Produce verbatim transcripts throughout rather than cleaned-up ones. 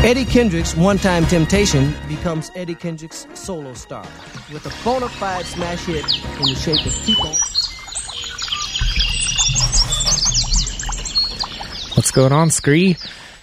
Eddie Kendrick's One-Time Temptation becomes Eddie Kendrick's solo star with a bona fide smash hit in the shape of Keep On. What's going on, Scree?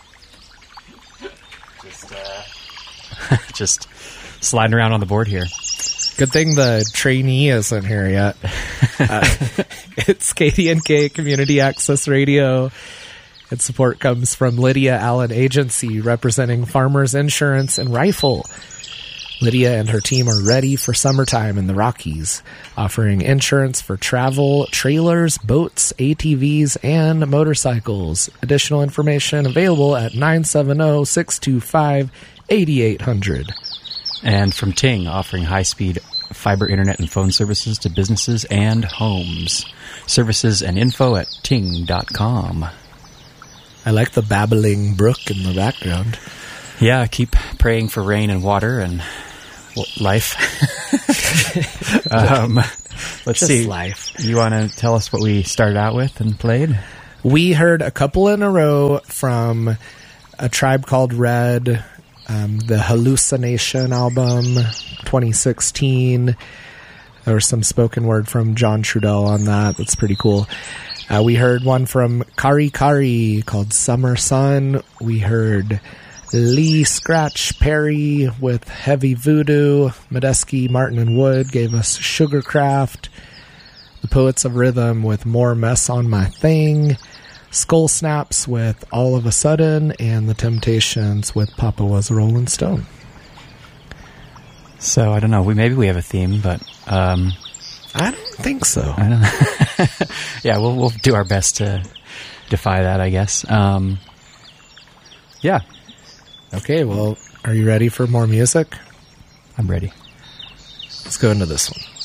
Just, uh, just sliding around on the board here. Good thing the trainee isn't here yet. Uh, it's K D N K Community Access Radio. Its support comes from Lydia Allen Agency, representing Farmers Insurance and Rifle. Lydia and her team are ready for summertime in the Rockies, offering insurance for travel, trailers, boats, A T Vs, and motorcycles. Additional information available at nine seven zero, six two five, eight eight zero zero. And from Ting, offering high-speed fiber internet and phone services to businesses and homes. Services and info at ting dot com. I like the babbling brook in the background. Yeah, keep praying for rain and water and life. um, let's Just see. life. You want to tell us what we started out with and played? We heard a couple in a row from A Tribe Called Red, um, the Hallucination album, twenty sixteen. There was some spoken word from John Trudell on that. That's pretty cool. Uh, we heard one from Kari Kari called Summer Sun. We heard Lee Scratch Perry with Heavy Voodoo. Medeski, Martin and Wood gave us Sugarcraft. The Poets of Rhythm with More Mess on My Thing. Skull Snaps with All of a Sudden. And The Temptations with Papa Was a Rolling Stone. So, I don't know. We Maybe we have a theme, but... Um, I don't think so. I don't know. Yeah, we'll, we'll do our best to defy that, I guess. Um, yeah. Okay, well, are you ready for more music? I'm ready. Let's go into this one.